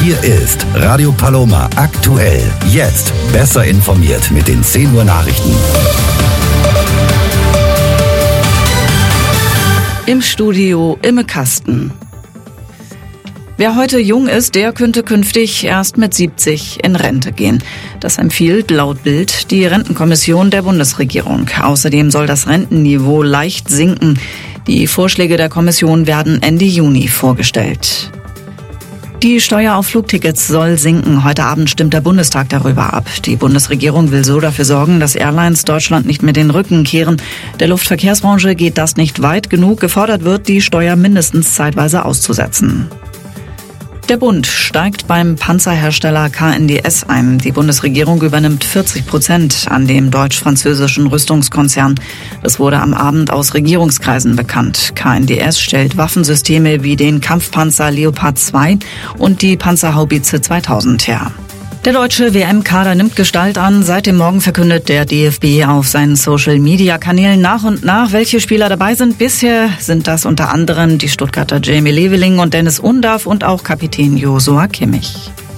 Hier ist Radio Paloma aktuell. Jetzt besser informiert mit den 10 Uhr Nachrichten. Im Studio Imme Kasten. Wer heute jung ist, der könnte künftig erst mit 70 in Rente gehen. Das empfiehlt laut Bild die Rentenkommission der Bundesregierung. Außerdem soll das Rentenniveau leicht sinken. Die Vorschläge der Kommission werden Ende Juni vorgestellt. Die Steuer auf Flugtickets soll sinken. Heute Abend stimmt der Bundestag darüber ab. Die Bundesregierung will so dafür sorgen, dass Airlines Deutschland nicht mehr den Rücken kehren. Der Luftverkehrsbranche geht das nicht weit genug. Gefordert wird, die Steuer mindestens zeitweise auszusetzen. Der Bund steigt beim Panzerhersteller KNDS ein. Die Bundesregierung übernimmt 40% an dem deutsch-französischen Rüstungskonzern. Das wurde am Abend aus Regierungskreisen bekannt. KNDS stellt Waffensysteme wie den Kampfpanzer Leopard 2 und die Panzerhaubitze 2000 her. Der deutsche WM-Kader nimmt Gestalt an. Seit dem Morgen verkündet der DFB auf seinen Social-Media-Kanälen nach und nach, welche Spieler dabei sind. Bisher sind das unter anderem die Stuttgarter Jamie Leveling und Dennis Undaff und auch Kapitän Joshua Kimmich.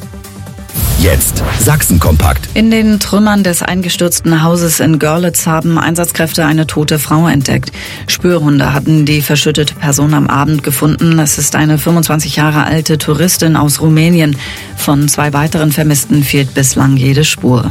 Jetzt Sachsen-Kompakt. In den Trümmern des eingestürzten Hauses in Görlitz haben Einsatzkräfte eine tote Frau entdeckt. Spürhunde hatten die verschüttete Person am Abend gefunden. Es ist eine 25 Jahre alte Touristin aus Rumänien. Von 2 weiteren Vermissten fehlt bislang jede Spur.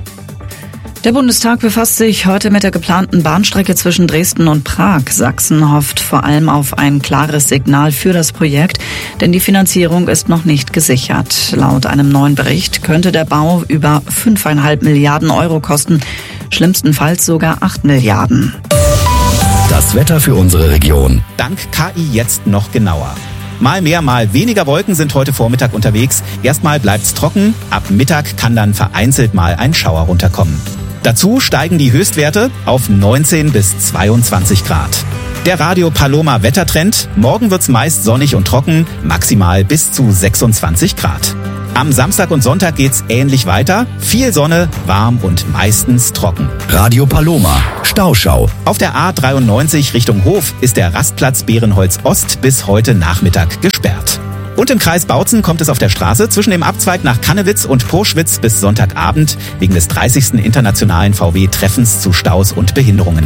Der Bundestag befasst sich heute mit der geplanten Bahnstrecke zwischen Dresden und Prag. Sachsen hofft vor allem auf ein klares Signal für das Projekt, denn die Finanzierung ist noch nicht gesichert. Laut einem neuen Bericht könnte der Bau über 5,5 Milliarden Euro kosten, schlimmstenfalls sogar 8 Milliarden. Das Wetter für unsere Region. Dank KI jetzt noch genauer. Mal mehr, mal weniger Wolken sind heute Vormittag unterwegs. Erstmal bleibt's trocken, ab Mittag kann dann vereinzelt mal ein Schauer runterkommen. Dazu steigen die Höchstwerte auf 19 bis 22 Grad. Der Radio Paloma Wettertrend. Morgen wird's meist sonnig und trocken, maximal bis zu 26 Grad. Am Samstag und Sonntag geht's ähnlich weiter. Viel Sonne, warm und meistens trocken. Radio Paloma, Stauschau. Auf der A93 Richtung Hof ist der Rastplatz Bärenholz Ost bis heute Nachmittag gesperrt. Und im Kreis Bautzen kommt es auf der Straße zwischen dem Abzweig nach Kannewitz und Purschwitz bis Sonntagabend wegen des 30. internationalen VW-Treffens zu Staus und Behinderungen.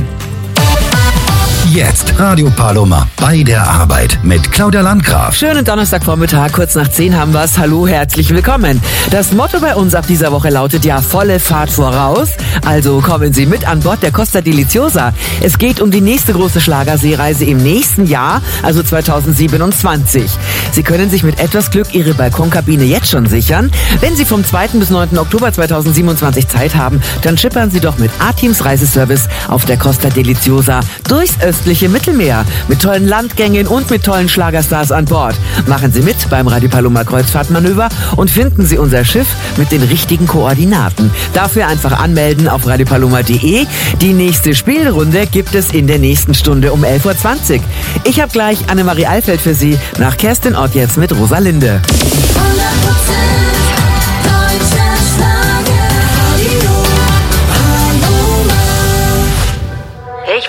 Jetzt Radio Paloma bei der Arbeit mit Claudia Landgraf. Schönen Donnerstagvormittag, kurz nach 10 haben wir's. Hallo, herzlich willkommen. Das Motto bei uns ab dieser Woche lautet ja volle Fahrt voraus. Also kommen Sie mit an Bord der Costa Deliciosa. Es geht um die nächste große Schlagerseereise im nächsten Jahr, also 2027. Sie können sich mit etwas Glück Ihre Balkonkabine jetzt schon sichern. Wenn Sie vom 2. bis 9. Oktober 2027 Zeit haben, dann schippern Sie doch mit A-Teams Reiseservice auf der Costa Deliciosa durchs östliche Mittelmeer mit tollen Landgängen und mit tollen Schlagerstars an Bord. Machen Sie mit beim Radio Paloma Kreuzfahrtmanöver und finden Sie unser Schiff mit den richtigen Koordinaten. Dafür einfach anmelden auf radiopaloma.de. Die nächste Spielrunde gibt es in der nächsten Stunde um 11.20 Uhr. Ich habe gleich Annemarie Alfeld für Sie. Nach Kerstin Ott jetzt mit Rosalinde.